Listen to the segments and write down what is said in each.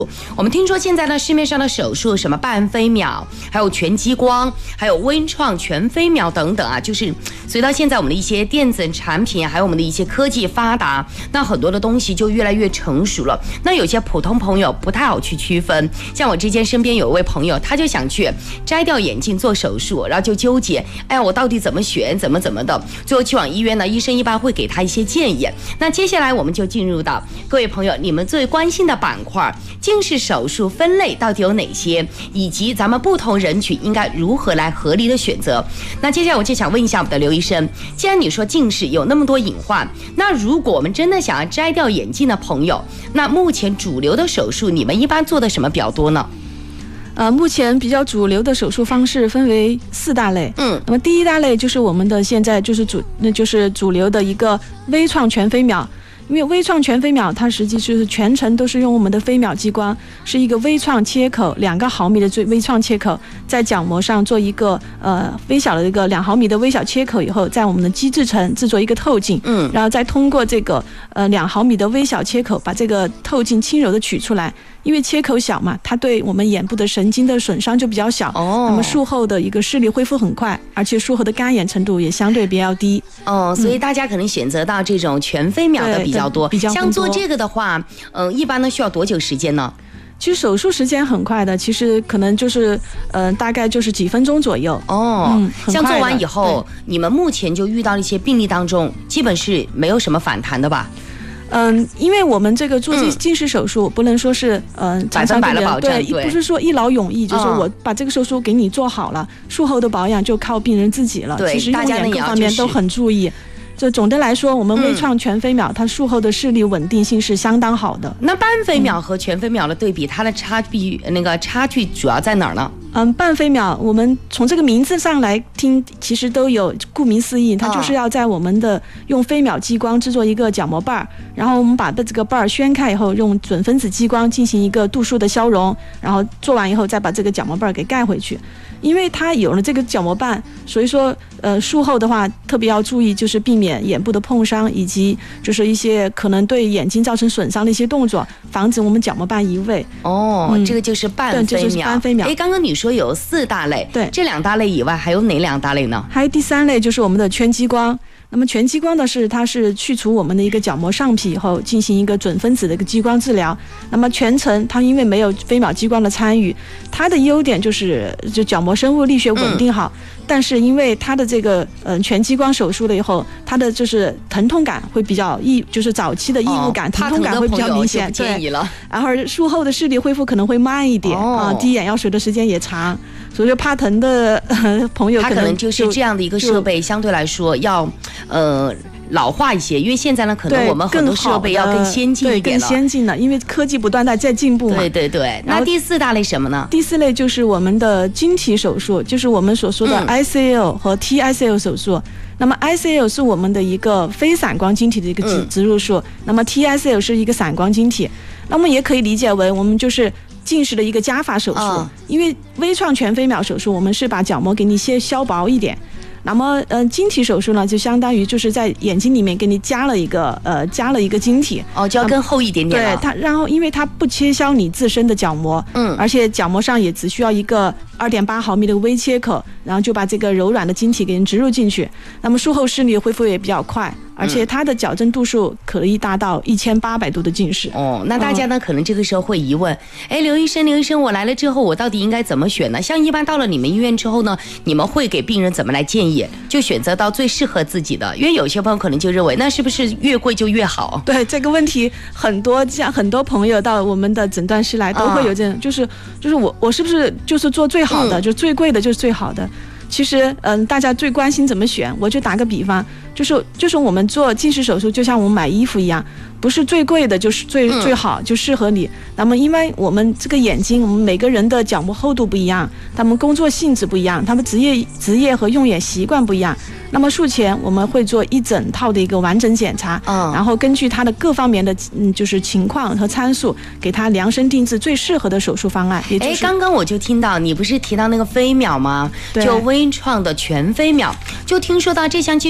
我们听说现在呢，市面上的手术什么半飞秒，还有全激光，还有微创全飞秒等等啊，就是随到现在我们的一些电子产品，还有我们的一些科技发达，那很多的东西就越来越成熟了。那有些普通朋友不太好去区分，像我之前身边有一位朋友，他就想去摘掉眼镜做手术，然后就纠结，哎呀，我到底怎么选，怎么的，最后去往医院呢，医生一般会给他一些建议。那接下来我们就进入到各位朋友你们最关心的板块。近视手术分类到底有哪些，以及咱们不同人群应该如何来合理的选择？那接下来我就想问一下我们的刘医生，既然你说近视有那么多隐患，那如果我们真的想要摘掉眼镜的朋友，那目前主流的手术你们一般做的什么比较多呢？ 目前比较主流的手术方式分为4大类。那么第一大类就是我们的现在就是主流的一个微创全飞秒。因为微创全飞秒它实际就是全程都是用我们的飞秒激光，是一个微创切口2个毫米的微创切口，在角膜上做一个微小的一个2毫米的微小切口以后，在我们的基质层制作一个透镜，然后再通过这个2毫米的微小切口把这个透镜轻柔的取出来。因为切口小嘛，它对我们眼部的神经的损伤就比较小，那么术后的一个视力恢复很快，而且术后的干眼程度也相对比较低。 所以大家可能选择到这种全飞秒的比较多。像做这个的话，一般呢需要多久时间呢？ 其实手术时间很快的，其实可能就是大概就是几分钟左右。 像做完以后，你们目前就遇到一些病例当中，基本是没有什么反弹的吧？ 因为我们这个做近视手术，不能说是 100%的保证， 对，不是说一劳永逸，就是我把这个手术给你做好了，术后的保养就靠病人自己了。 对， 其实用眼各方面都很注意。就总的来说，我们微创全飞秒，它术后的视力稳定性是相当好的。 那半飞秒和全飞秒的对比，它的差距主要在哪儿呢？ 半飞秒，我们从这个名字上来听，其实都有顾名思义，它就是要在我们的用飞秒激光制作一个角膜瓣，然后我们把这个瓣掀开以后，用准分子激光进行一个度数的消融，然后做完以后再把这个角膜瓣给盖回去。因为它有了这个角膜瓣，所以说术后的话特别要注意，就是避免眼部的碰伤，以及就是一些可能对眼睛造成损伤的一些动作，防止我们角膜瓣移位。 这个就是半飞秒。 对，就是半飞秒。 刚刚你说有4大类， 对， 这2大类以外还有哪2大类呢？ 还有第3类就是我们的全激光。那么全激光的是，它是去除我们的一个角膜上皮以后，进行一个准分子的一个激光治疗。那么全程它因为没有飞秒激光的参与，它的优点就是角膜生物力学稳定好。但是因为它的这个全激光手术了以后，它的就是疼痛感会比较就是早期的异物感、疼痛感会比较明显。 对， 然后术后的视力恢复可能会慢一点滴眼药水的时间也长。所以说怕疼的朋友， 他可能就是这样的一个设备，相对来说要老化一些，因为现在呢，可能我们很多设备要更先进一点了， 更先进了，因为科技不断在进步嘛。 对。那第4大类什么呢？ 第4类就是我们的晶体手术，就是我们所说的 ICL 和 TICL 手术。那么 ICL 是我们的一个非散光晶体的一个植入术，那么 TICL 是一个散光晶体。那么也可以理解为我们就是近视的一个加法手术。因为微创全飞秒手术，我们是把角膜给你先削薄一点。那么晶体手术呢，就相当于就是在眼睛里面给你加了一个晶体， 就要更厚一点点了。 对它，然后因为它不切削你自身的角膜，而且角膜上也只需要一个2.8毫米的微切口，然后就把这个柔软的晶体给你植入进去。那么术后视力恢复也比较快，而且它的矫正度数可以达到1800度的近视。 那大家呢可能这个时候会疑问，刘医生，我来了之后我到底应该怎么选呢？像一般到了你们医院之后呢，你们会给病人怎么来建议，就选择到最适合自己的？因为有些朋友可能就认为，那是不是越贵就越好？ 对，这个问题很多朋友到我们的诊断室来都会有这种，就是我是不是就是做最好的，就最贵的就是最好的？其实大家最关心怎么选，我就打个比方，就是我们做近视手术就像我们买衣服一样，不是最贵的就是最好，就适合你。那么因为我们这个眼睛，我们每个人的角膜厚度不一样，他们工作性质不一样，他们职业和用眼习惯不一样。那么术前我们会做一整套的一个完整检查，然后根据他的各方面的就是情况和参数，给他量身定制最适合的手术方案。也就是刚刚我就听到你不是提到那个飞秒吗？就微创的全飞秒，就听说到这项技术现在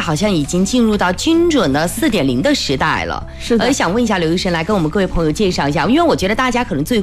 好像已经进入到精准的4.0的时代了。 是的。 想问一下刘医生，来跟我们各位朋友介绍一下，因为我觉得大家可能最